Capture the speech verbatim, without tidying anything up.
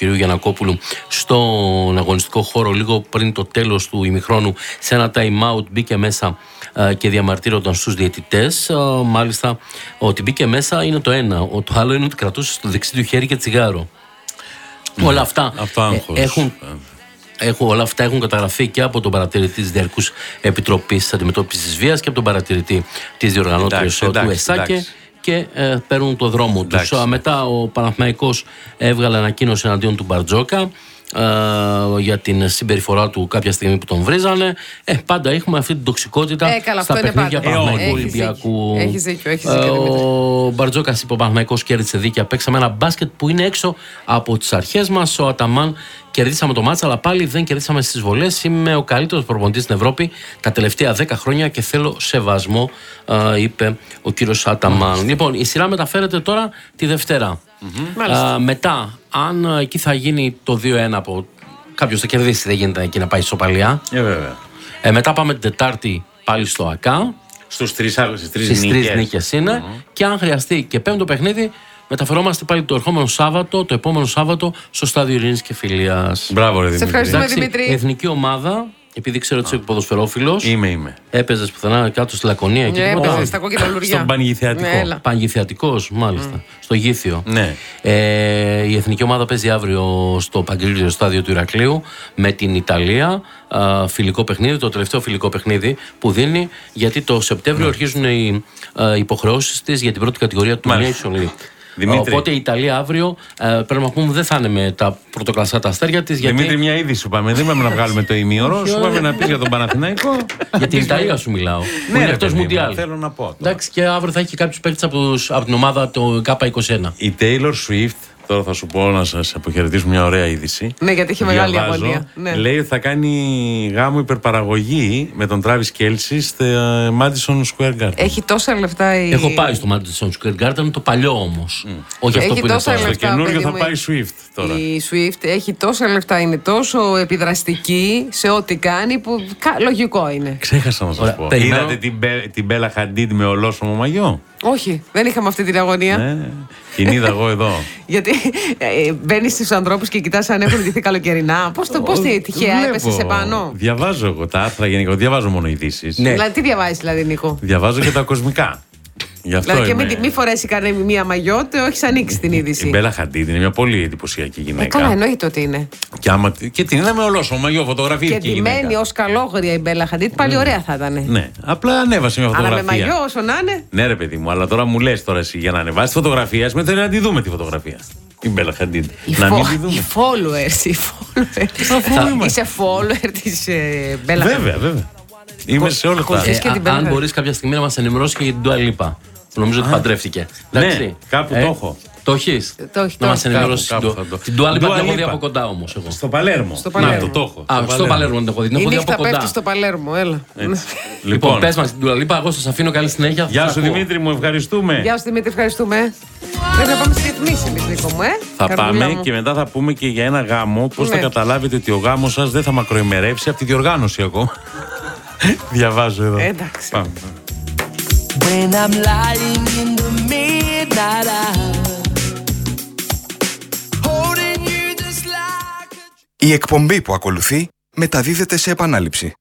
κ. Γιαννακόπουλου στον αγωνιστικό χώρο λίγο πριν το τέλος του ημιχρόνου. Σε ένα time out μπήκε μέσα ε, και διαμαρτύρονταν στους διαιτητές. Ε, μάλιστα, ότι μπήκε μέσα είναι το ένα. Ο, το άλλο είναι ότι κρατούσε στο δεξί του χέρι και τσιγάρο. Ναι, όλα αυτά ε, έχουν. Έχουν, όλα αυτά έχουν καταγραφεί και από τον παρατηρητή της Διαρκούς Επιτροπής Αντιμετώπισης Βίας και από τον παρατηρητή της διοργανώτριας του ΕΣΑΚΕ και ε, παίρνουν το δρόμο τους. Μετά ο Παναθηναϊκός έβγαλε ανακοίνωση εναντίον του Μπαρτζόκα ε, για την συμπεριφορά του κάποια στιγμή που τον βρίζανε. Ε, πάντα έχουμε αυτή την τοξικότητα ε, καλά, στα παιχνίδια Παναθηναϊκού Ολυμπιακού. Έχεις δίκιο, έχεις δίκιο. Ο Μπαρτζόκας είπε: ο Παναθηναϊκός κέρδισε δίκαια. Παίξαμε ένα μπάσκετ που είναι έξω από τις αρχές μας. Ο Αταμάν κερδίσαμε το μάτσα, αλλά πάλι δεν κερδίσαμε στις βολές. Είμαι ο καλύτερος προπονητής στην Ευρώπη τα τελευταία δέκα χρόνια και θέλω σεβασμό, α, είπε ο κύριος Αταμάν. Λοιπόν, η σειρά μεταφέρεται τώρα τη Δευτέρα. Mm-hmm. Α, μετά, αν εκεί θα γίνει το δύο ένα από κάποιος θα κερδίσει, δεν γίνεται εκεί να πάει ισοπαλία. Yeah, βέβαια. Ε, μετά πάμε την Τετάρτη πάλι στο ΑΚΑ. Στους τρεις άλλους, στις τρεις στις νίκες. Τρεις νίκες είναι. Mm-hmm. Και αν χρειαστεί και πέμπτο παιχνίδι, μεταφερόμαστε πάλι το ερχόμενο Σάββατο, το επόμενο Σάββατο, στο Στάδιο Ειρήνης και Φιλίας. Μπράβο, ρε Δημήτρη. Σε ευχαριστούμε, Δημήτρη. Η εθνική ομάδα, επειδή ξέρω ότι είσαι ποδοσφαιρόφιλος. Είμαι, είμαι. Έπαιζες πουθενά κάτω στη Λακωνία. Ναι, έπαιζες στα κόκκινα λουριά. Στον Πανηγηθιατικό. Ναι, Πανηγηθιατικός, μάλιστα. Mm. Στο Γήθιο. Ναι. Ε, η εθνική ομάδα παίζει αύριο στο Παγκρίλιο Στάδιο του Ηρακλείου με την Ιταλία. Α, φιλικό παιχνίδι, το τελευταίο φιλικό παιχνίδι που δίνει, γιατί το Σεπτέμβριο mm. αρχίζουν οι υποχρεώσεις της για την πρώτη κατηγορία του Nation League. Δημήτρη. Οπότε η Ιταλία αύριο ε, πρέπει να πούμε δεν θα είναι με τα πρωτοκλασσά τα αστέρια της. Γιατί... Δημήτρη, μια είδηση σου πάμε. Δεν πάμε να βγάλουμε το ημίωρο. Σου πάμε να πεις για τον Παναθηναϊκό. Για την Ιταλία σου μιλάω. Ναι, είναι εκτός Μουντιάλ. Θέλω να πω. Εντάξει, και αύριο θα έχει κάποιους παίκτες από, από την ομάδα το K είκοσι ένα. Η Taylor Swift, τώρα θα σου πω να σας αποχαιρετήσουμε μια ωραία είδηση. Ναι, γιατί έχει μεγάλη αγωνία. Ναι. Λέει ότι θα κάνει γάμο υπερπαραγωγή με τον Travis Kelce στο Madison Square Garden. Έχει τόσα λεφτά η... Έχω πάει στο Madison Square Garden, το παλιό όμως. Mm. Όχι έχει αυτό που είναι τώρα. Στο καινούριο θα πάει Swift τώρα. Η Swift έχει τόσα λεφτά, είναι τόσο επιδραστική σε ό,τι κάνει που λογικό είναι. Ξέχασα να σας πω. Περιμένω... Είδατε την, την Μπέλα Hadid με ολόσωμο μαγιό? Όχι, δεν είχαμε αυτή την αγωνία. Ναι, την είδα εγώ εδώ. Γιατί ε, μπαίνει στους ανθρώπους και κοιτάς αν έχουν ντυθεί καλοκαιρινά. Πώς το, πώς τυχαία έπεσε σε πάνω. Διαβάζω εγώ τα άρθρα γενικά, διαβάζω μόνο ειδήσεις. Ναι. Δηλαδή, τι διαβάζεις, δηλαδή, Νίκο? Διαβάζω και τα κοσμικά. Γι' αυτό δηλαδή είμαι... και μην μη φορέσει κανένα μία μαγιό, το έχεις ανοίξει την είδηση. Η Μπέλα Χαντίντ είναι μια πολύ εντυπωσιακή γυναίκα. Ε, καλά, εννοείται ότι είναι. Και, άμα... και την είδαμε ολόσωμο μαγιό, φωτογραφία. Και ντυμένη ως καλόγρια η Μπέλα Χαντίντ, πάλι ωραία θα ήταν. Ναι, απλά ανέβασε μια φωτογραφία. Αλλά με μαγιό όσο να είναι. Ναι, ρε παιδί μου, αλλά τώρα μου λες τώρα εσύ για να ανεβάσει φωτογραφία, μετά να τη δούμε τη φωτογραφία. Η Μπέλα Χαντίντ. Να μην τη δούμε. Οι followers, οι followers. Είσαι follower της Μπέλα Χαντίντ. Βέβαια, βέβαια. Είμαι σε όλα αυτά. Αν μπορείς κάποια στιγμή να μας ενημερώσει και για την Dua Lipa. Νομίζω ότι παντρεύτηκε. Ναι, κάπου ε, το έχω. Το έχεις? Το έχει, να μας ενημερώσει την Dua Lipa. Την έχω δει από κοντά όμως εγώ. Στο Παλέρμο. Στο Παλέρμο. Να, το έχω. Α, στο Παλέρμο την έχω δει. Την έχω δει από κοντά. Πέφτει στο Παλέρμο, έλα. Λοιπόν, πες μας την Dua Lipa, εγώ σας αφήνω καλή συνέχεια. Γεια σου Δημήτρη μου, ευχαριστούμε. Γεια σου Δημήτρη, ευχαριστούμε. Πρέπει να πάμε στις ρυθμίσεις, Νίκο μου, ε. Θα πάμε και μετά θα πούμε και για ένα γάμο. Πώς θα καταλάβετε ότι ο γάμος σας δεν θα μακροημερεύσει από τη διοργάνωση εγώ. Διαβάζω εδώ. Εντάξει. Πάμε. When I'm lying in the midnight hour, holding you just like a... Η εκπομπή που ακολουθεί μεταδίδεται σε επανάληψη.